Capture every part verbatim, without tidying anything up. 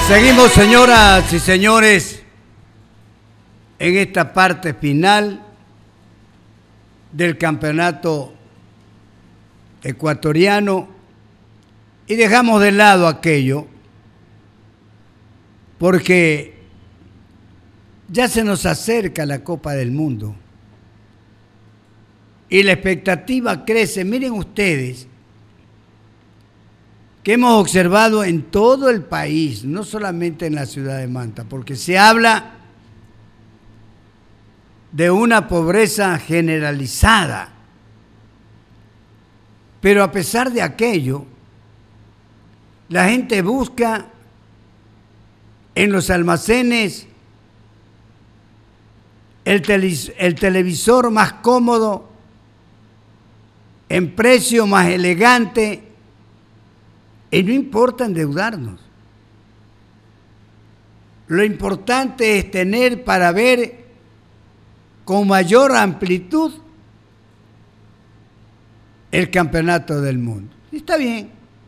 Seguimos, señoras y señores, en esta parte final del campeonato ecuatoriano y dejamos de lado aquello porque ya se nos acerca la Copa del Mundo y la expectativa crece. Miren ustedes que hemos observado en todo el país, no solamente en la ciudad de Manta, porque se habla de una pobreza generalizada. Pero a pesar de aquello, la gente busca en los almacenes el, tele, el televisor más cómodo, en precio más elegante, y no importa endeudarnos. Lo importante es tener para ver con mayor amplitud el campeonato del mundo. Y está bien.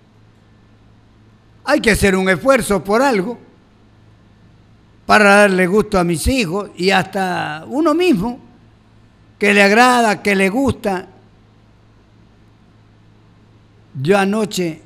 Hay que hacer un esfuerzo por algo para darle gusto a mis hijos y hasta uno mismo, que le agrada, que le gusta. Yo anoche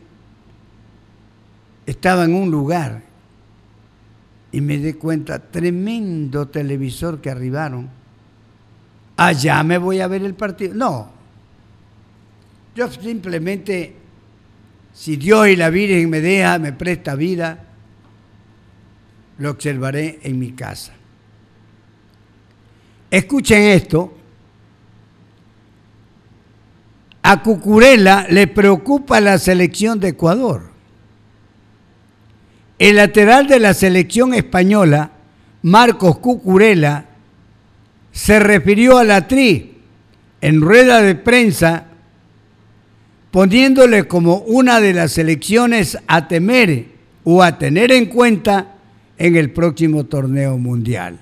estaba en un lugar y me di cuenta, tremendo televisor que arribaron. Allá me voy a ver el partido. No, yo simplemente, si Dios y la Virgen me deja, me presta vida, lo observaré en mi casa. Escuchen esto. A Cucurella le preocupa la selección de Ecuador. El lateral de la selección española, Marcos Cucurella, se refirió a la Tri en rueda de prensa, poniéndole como una de las selecciones a temer o a tener en cuenta en el próximo torneo mundial.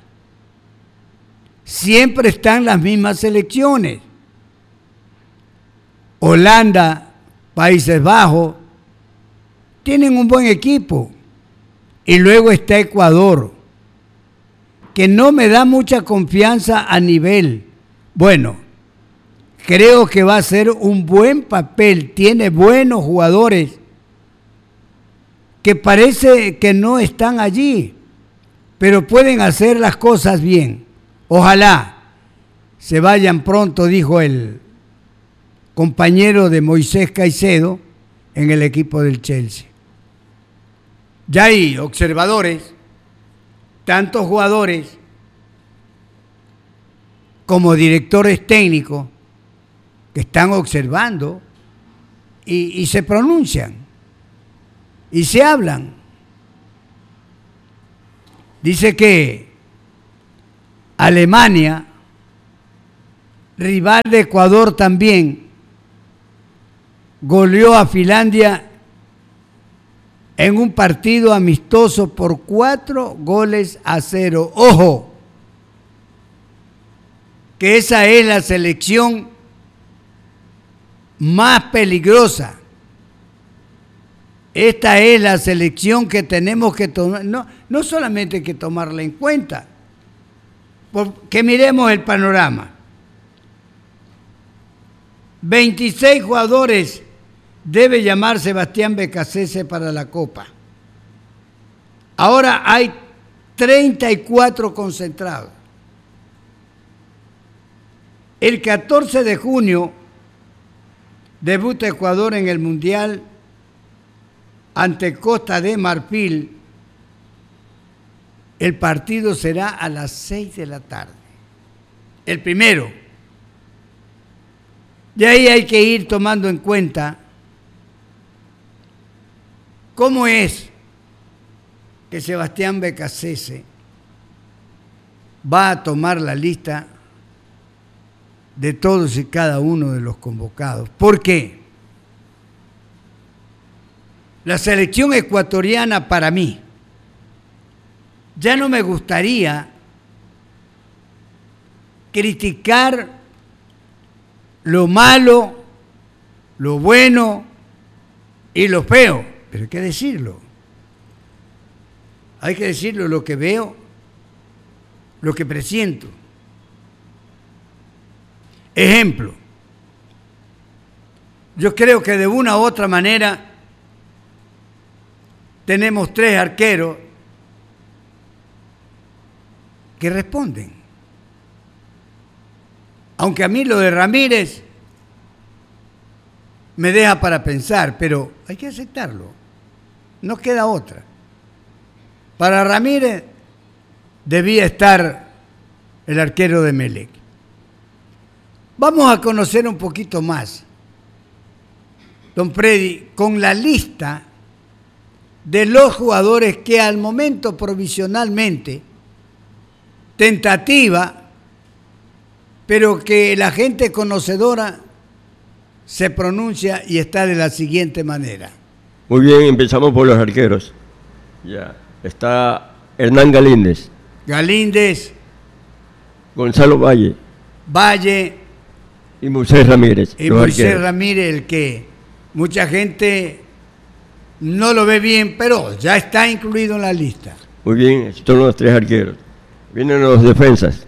Siempre están las mismas selecciones. Holanda, Países Bajos, tienen un buen equipo. Y luego está Ecuador, que no me da mucha confianza a nivel. Bueno, creo que va a ser un buen papel, tiene buenos jugadores que parece que no están allí, pero pueden hacer las cosas bien. Ojalá se vayan pronto, dijo el compañero de Moisés Caicedo en el equipo del Chelsea. Ya hay observadores, tantos jugadores como directores técnicos que están observando y, y se pronuncian y se hablan. Dice que Alemania, rival de Ecuador también, goleó a Finlandia en un partido amistoso por cuatro goles a cero. Ojo, que esa es la selección más peligrosa. Esta es la selección que tenemos que tomar, no, no solamente hay que tomarla en cuenta, porque miremos el panorama. veintiséis jugadores debe llamar Sebastián Beccacece para la Copa. Ahora hay treinta y cuatro concentrados. El catorce de junio debuta Ecuador en el Mundial ante Costa de Marfil. El partido será a las seis de la tarde. El primero. De ahí hay que ir tomando en cuenta cómo es que Sebastián Beccacece va a tomar la lista de todos y cada uno de los convocados. ¿Por qué? La selección ecuatoriana, para mí, ya no me gustaría criticar lo malo, lo bueno y lo feo, pero hay que decirlo. Hay que decirlo, lo que veo, lo que presiento. Ejemplo, yo creo que de una u otra manera tenemos tres arqueros que responden. Aunque a mí lo de Ramírez me deja para pensar, pero hay que aceptarlo. No queda otra. Para Ramírez debía estar el arquero de Emelec. Vamos a conocer un poquito más, don Freddy, con la lista de los jugadores que al momento provisionalmente, tentativa, pero que la gente conocedora se pronuncia y está de la siguiente manera. Muy bien, empezamos por los arqueros. Ya, está Hernán Galíndez. Galíndez. Gonzalo Valle. Valle. Y Moisés Ramírez. Y Moisés arqueros. Ramírez, el que mucha gente no lo ve bien, pero ya está incluido en la lista. Muy bien, estos son los tres arqueros. Vienen los defensas.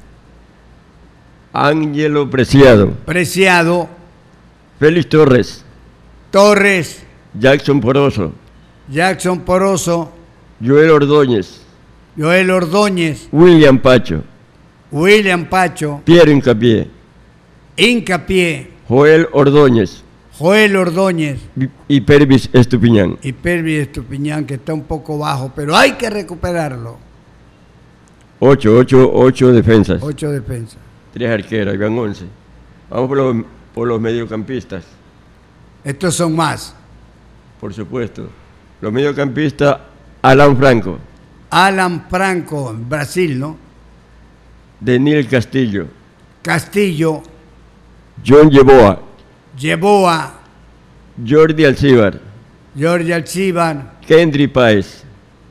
Ángelo Preciado. Preciado. Félix Torres. Torres. Jackson Poroso. Jackson Poroso. Joel Ordóñez. Joel Ordóñez. William Pacho. William Pacho. Pierre Hincapié. Hincapié. Joel Ordóñez. Joel Ordóñez. Y Pervis Estupiñán. Y Pervis Estupiñán, que está un poco bajo, pero hay que recuperarlo. Ocho, ocho, ocho defensas. Ocho defensas. Tres arqueros, ahí van once. Vamos por los, por los mediocampistas. Estos son más. Por supuesto. Los mediocampistas, Alan Franco. Alan Franco, Brasil, ¿no? Daniel Castillo. Castillo. John Yeboah. Yeboah. Jordi Alcibar. Jordi Alcibar. Kendry Páez.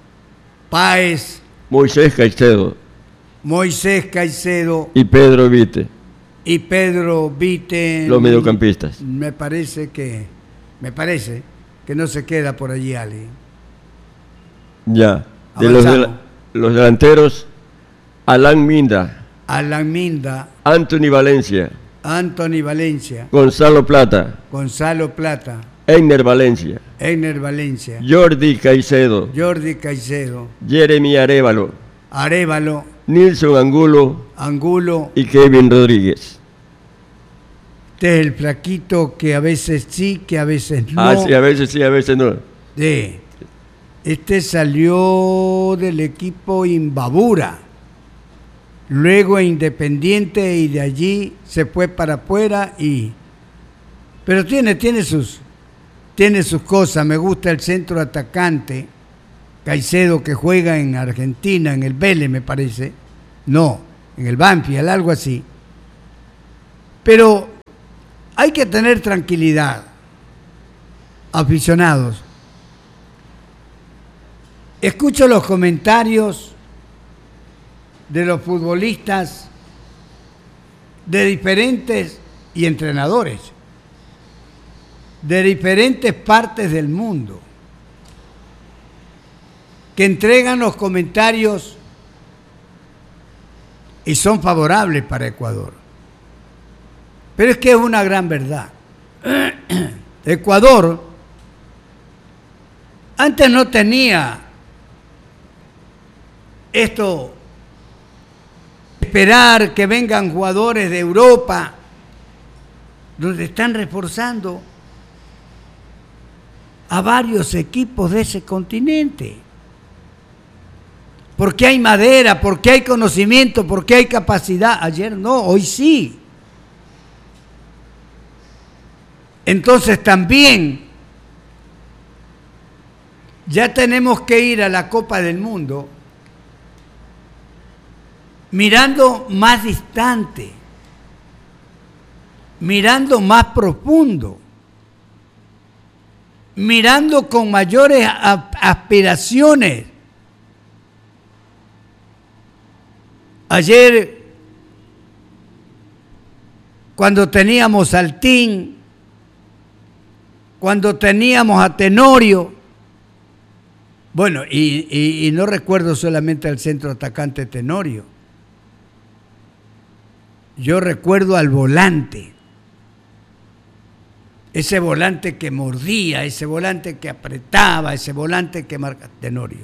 Páez. Moisés Caicedo. Moisés Caicedo. Y Pedro Vite. Y Pedro Vite. Los mediocampistas. Me parece que, me parece que no se queda por allí alguien. Ya. De los, de la, los delanteros, Alan Minda. Alan Minda. Anthony Valencia. Anthony Valencia. Gonzalo Plata. Gonzalo Plata. Einer Valencia. Einer Valencia. Jordi Caicedo. Jordi Caicedo. Jeremy Arévalo. Arévalo. Nilson Angulo. Angulo. Y Kevin Rodríguez. Este es el flaquito que a veces sí, que a veces no. Ah, sí, a veces sí, a veces no. Sí. Este salió del equipo Imbabura, luego Independiente y de allí se fue para afuera y... Pero tiene, tiene sus, tiene sus cosas. Me gusta el centro atacante, Caicedo, que juega en Argentina, en el Vélez me parece. No, en el Banfield, algo así. Pero hay que tener tranquilidad, aficionados. Escucho los comentarios de los futbolistas de diferentes y entrenadores de diferentes partes del mundo que entregan los comentarios y son favorables para Ecuador. Pero es que es una gran verdad. Ecuador antes no tenía esto, esperar que vengan jugadores de Europa, donde están reforzando a varios equipos de ese continente. Porque hay madera, porque hay conocimiento, porque hay capacidad. Ayer no, hoy sí. Entonces también ya tenemos que ir a la Copa del Mundo mirando más distante, mirando más profundo, mirando con mayores aspiraciones. Ayer, cuando teníamos al Team, cuando teníamos a Tenorio, Bueno, y, y, y no recuerdo solamente al centro atacante Tenorio. Yo recuerdo al volante. Ese volante que mordía, ese volante que apretaba, ese volante que marca Tenorio.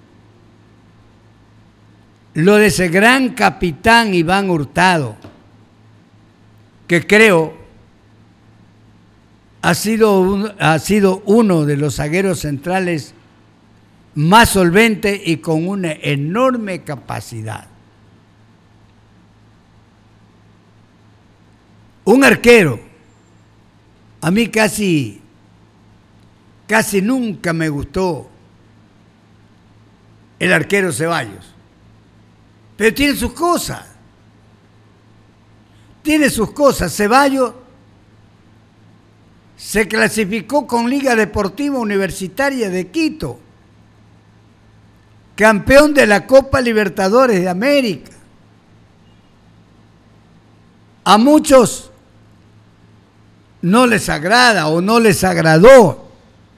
Lo de ese gran capitán Iván Hurtado, que creo ha sido, un, ha sido uno de los zagueros centrales más solvente y con una enorme capacidad. Un arquero, a mí casi, casi nunca me gustó el arquero Ceballos, pero tiene sus cosas, tiene sus cosas. Ceballos se clasificó con Liga Deportiva Universitaria de Quito, campeón de la Copa Libertadores de América. A muchos no les agrada o no les agradó.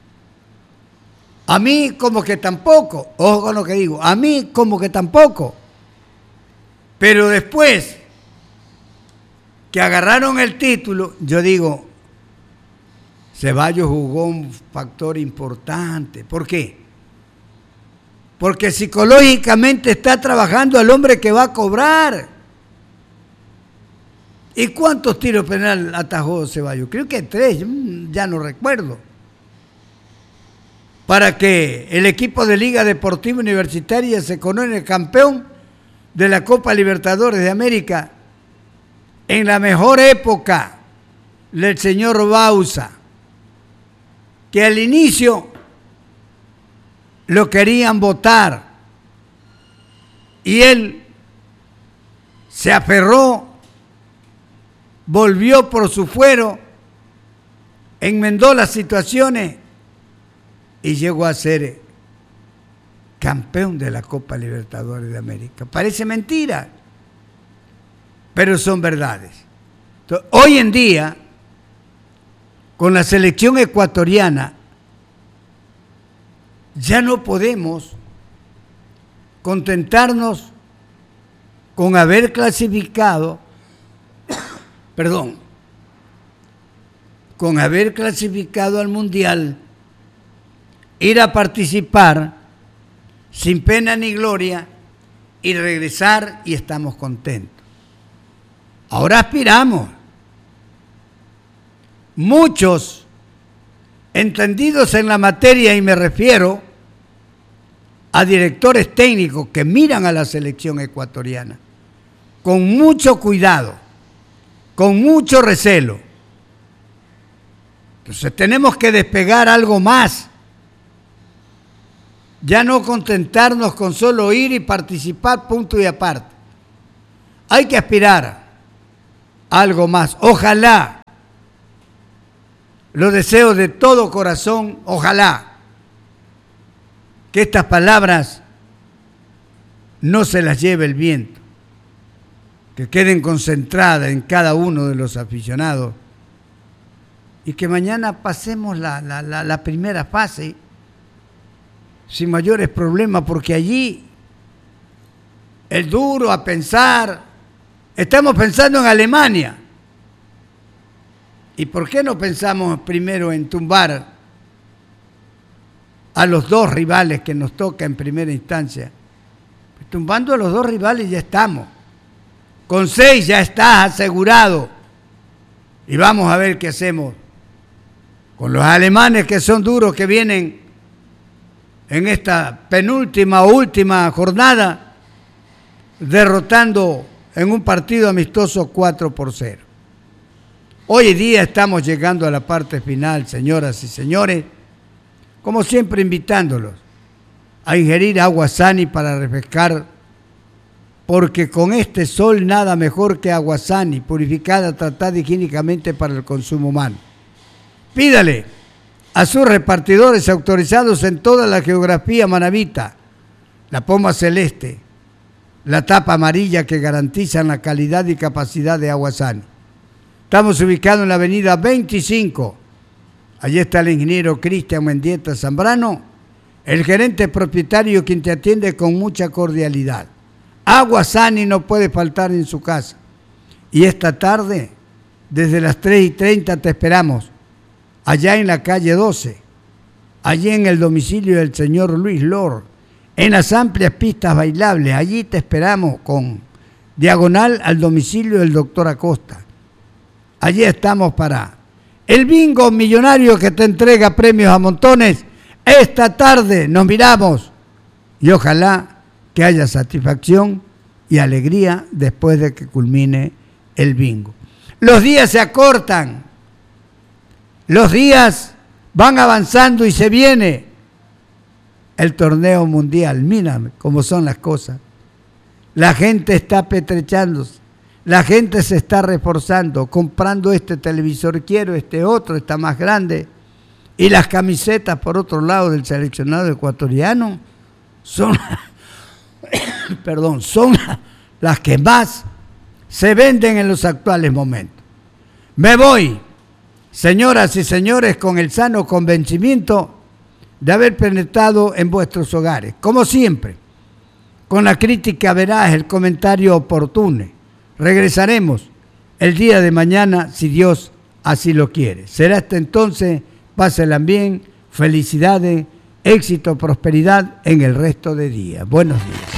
A mí como que tampoco, ojo con lo que digo, a mí como que tampoco. Pero después que agarraron el título, yo digo, Ceballos jugó un factor importante. ¿Por qué? Porque psicológicamente está trabajando al hombre que va a cobrar. ¿Y cuántos tiros penal atajó Ceballos? Creo que tres, ya no recuerdo. Para que el equipo de Liga Deportiva Universitaria se corone campeón de la Copa Libertadores de América en la mejor época del señor Bausa, que al inicio lo querían votar y él se aferró, volvió por su fuero, enmendó las situaciones y llegó a ser campeón de la Copa Libertadores de América. Parece mentira, pero son verdades. Entonces, hoy en día, con la selección ecuatoriana, ya no podemos contentarnos con haber clasificado, perdón, con haber clasificado al Mundial, ir a participar sin pena ni gloria y regresar y estamos contentos. Ahora aspiramos. Muchos entendidos en la materia, y me refiero a directores técnicos que miran a la selección ecuatoriana con mucho cuidado, con mucho recelo. Entonces tenemos que despegar algo más. Ya no contentarnos con solo ir y participar, punto y aparte. Hay que aspirar a algo más. Ojalá, lo deseo de todo corazón, ojalá que estas palabras no se las lleve el viento, que queden concentradas en cada uno de los aficionados y que mañana pasemos la, la, la, la primera fase sin mayores problemas, porque allí el duro a pensar, estamos pensando en Alemania. ¿Y por qué no pensamos primero en tumbar a los dos rivales que nos toca en primera instancia? Pues tumbando a los dos rivales ya estamos. Con seis ya estás asegurado. Y vamos a ver qué hacemos con los alemanes, que son duros, que vienen en esta penúltima o última jornada derrotando en un partido amistoso cuatro por cero. Hoy día estamos llegando a la parte final, señoras y señores, como siempre invitándolos a ingerir agua Sani para refrescar, porque con este sol nada mejor que agua Sani, purificada, tratada higiénicamente para el consumo humano. Pídale a sus repartidores autorizados en toda la geografía manabita la pomba celeste, la tapa amarilla, que garantizan la calidad y capacidad de agua Sani. Estamos ubicados en la avenida veinticinco. Allí está el ingeniero Cristian Mendieta Zambrano, el gerente propietario quien te atiende con mucha cordialidad. Agua Sani no puede faltar en su casa. Y esta tarde, desde las tres y treinta te esperamos, allá en la calle doce, allí en el domicilio del señor Luis Lor, en las amplias pistas bailables. Allí te esperamos con diagonal al domicilio del doctor Acosta. Allí estamos para el bingo millonario que te entrega premios a montones. Esta tarde nos miramos y ojalá que haya satisfacción y alegría después de que culmine el bingo. Los días se acortan, los días van avanzando y se viene el torneo mundial. Mírame cómo son las cosas. La gente está petrechándose, la gente se está reforzando, comprando este televisor quiero, este otro está más grande. Y las camisetas, por otro lado, del seleccionado ecuatoriano son, perdón, son las que más se venden en los actuales momentos. Me voy, señoras y señores, con el sano convencimiento de haber penetrado en vuestros hogares, como siempre, con la crítica veraz, el comentario oportuno. Regresaremos el día de mañana, si Dios así lo quiere. Será hasta entonces, pásenla bien, felicidades, éxito, prosperidad en el resto de días. Buenos días.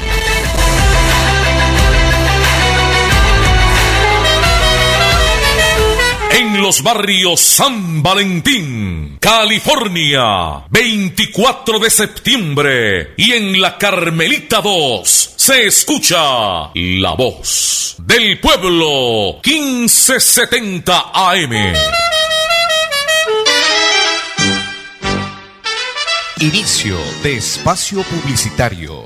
En los barrios San Valentín, California, veinticuatro de septiembre, y en la Carmelita dos, se escucha la voz del pueblo, quince setenta A M. Inicio de espacio publicitario.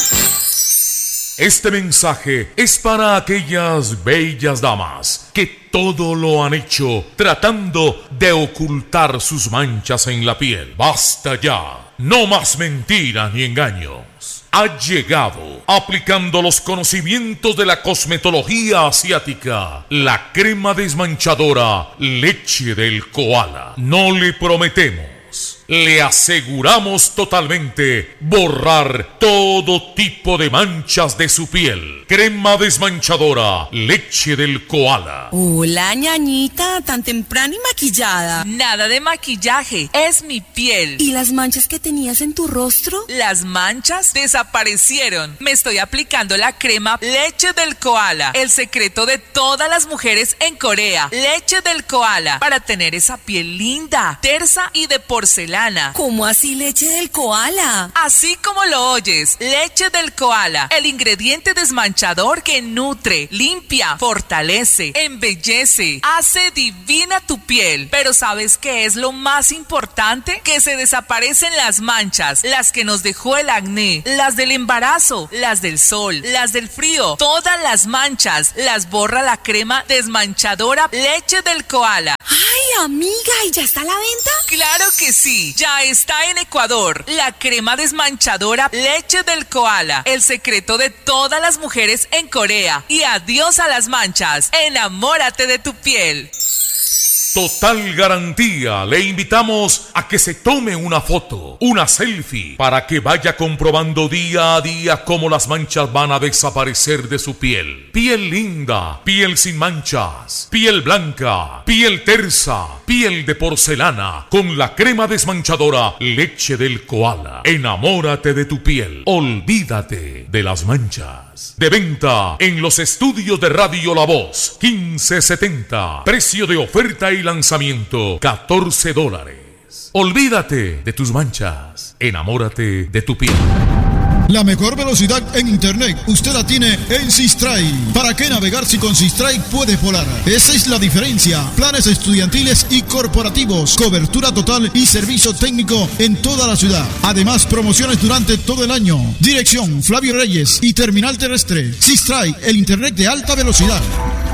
Este mensaje es para aquellas bellas damas que todo lo han hecho tratando de ocultar sus manchas en la piel. Basta ya, no más mentiras ni engaños. Ha llegado, aplicando los conocimientos de la cosmetología asiática, la crema desmanchadora Leche del Koala. No le prometemos, le aseguramos totalmente borrar todo tipo de manchas de su piel. Crema desmanchadora Leche del Koala. Hola, ñañita, tan temprano y maquillada. Nada de maquillaje, es mi piel. ¿Y las manchas que tenías en tu rostro? Las manchas desaparecieron. Me estoy aplicando la crema Leche del Koala, el secreto de todas las mujeres en Corea. Leche del Koala, para tener esa piel linda, tersa y de porcelana. ¿Cómo así leche del koala? Así como lo oyes, Leche del Koala, el ingrediente desmanchador que nutre, limpia, fortalece, embellece, hace divina tu piel. Pero ¿sabes qué es lo más importante? Que se desaparecen las manchas, las que nos dejó el acné, las del embarazo, las del sol, las del frío, todas las manchas las borra la crema desmanchadora Leche del Koala. ¡Ay, amiga! ¿Y ya está a la venta? ¡Claro que sí! Ya está en Ecuador. La crema desmanchadora Leche del Koala, el secreto de todas las mujeres en Corea. Y adiós a las manchas. Enamórate de tu piel. Total garantía. Le invitamos a que se tome una foto, una selfie, para que vaya comprobando día a día cómo las manchas van a desaparecer de su piel. Piel linda, piel sin manchas, piel blanca, piel tersa, piel de porcelana, con la crema desmanchadora Leche del Koala. Enamórate de tu piel. Olvídate de las manchas. De venta en los estudios de Radio La Voz, quince setenta. Precio de oferta y lanzamiento, catorce dólares. Olvídate de tus manchas. Enamórate de tu piel. La mejor velocidad en internet usted la tiene en SISTRAIC. ¿Para qué navegar si con SISTRAIC puede volar? Esa es la diferencia. Planes estudiantiles y corporativos, cobertura total y servicio técnico en toda la ciudad. Además, promociones durante todo el año. Dirección Flavio Reyes y Terminal Terrestre. SISTRAIC, el internet de alta velocidad.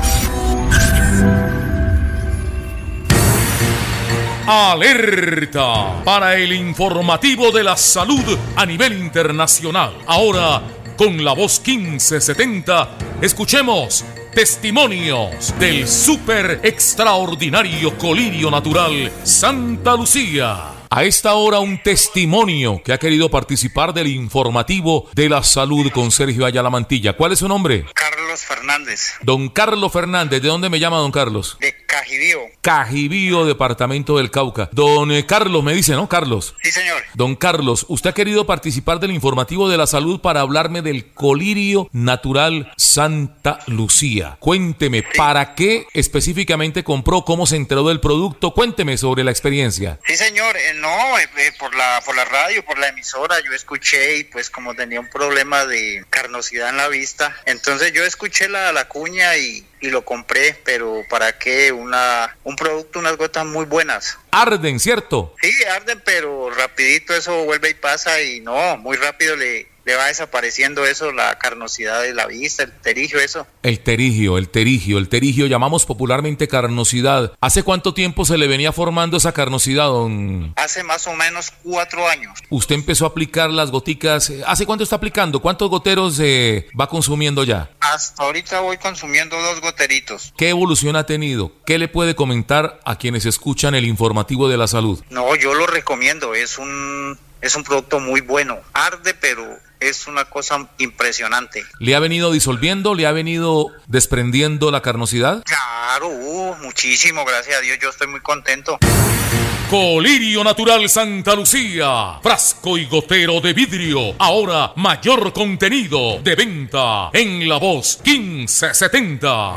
Alerta para el informativo de la salud a nivel internacional. Ahora, con la voz quince setenta, escuchemos testimonios del súper extraordinario colirio natural Santa Lucía. A esta hora un testimonio que ha querido participar del informativo de la salud con Sergio Ayala Mantilla. ¿Cuál es su nombre? Carlos Fernández. Don Carlos Fernández, ¿de dónde me llama don Carlos? De Cajibío. Cajibío, departamento del Cauca. Don eh, Carlos, me dice, ¿no, Carlos? Sí, señor. Don Carlos, usted ha querido participar del informativo de la salud para hablarme del colirio natural Santa Lucía. Cuénteme, sí. ¿Para qué específicamente compró? ¿Cómo se enteró del producto? Cuénteme sobre la experiencia. Sí, señor. Eh, no, eh, eh, por la por la radio, por la emisora, yo escuché y pues como tenía un problema de carnosidad en la vista, entonces yo escuché la, la cuña y, y lo compré, pero ¿para qué? Una un producto, unas gotas muy buenas. Arden, ¿cierto? Sí, arden, pero rapidito eso vuelve y pasa y no, muy rápido le... le va desapareciendo eso, la carnosidad de la vista, el terigio, eso. El terigio, el terigio, el terigio, llamamos popularmente carnosidad. ¿Hace cuánto tiempo se le venía formando esa carnosidad, don? Hace más o menos cuatro años. ¿Usted empezó a aplicar las goticas? ¿Hace cuánto está aplicando? ¿Cuántos goteros eh, va consumiendo ya? Hasta ahorita voy consumiendo dos goteritos. ¿Qué evolución ha tenido? ¿Qué le puede comentar a quienes escuchan el informativo de la salud? No, yo lo recomiendo, es un... es un producto muy bueno, arde pero es una cosa impresionante. ¿Le ha venido disolviendo, le ha venido desprendiendo la carnosidad? Claro, uh, muchísimo, gracias a Dios, yo estoy muy contento. Colirio Natural Santa Lucía, frasco y gotero de vidrio, ahora mayor contenido, de venta en La Voz quince setenta.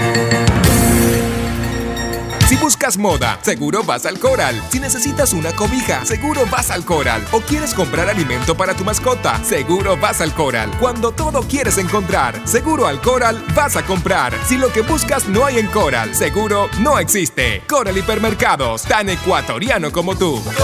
Si buscas moda, seguro vas al Coral. Si necesitas una cobija, seguro vas al Coral. O quieres comprar alimento para tu mascota, seguro vas al Coral. Cuando todo quieres encontrar, seguro al Coral vas a comprar. Si lo que buscas no hay en Coral, seguro no existe. Coral Hipermercados, tan ecuatoriano como tú.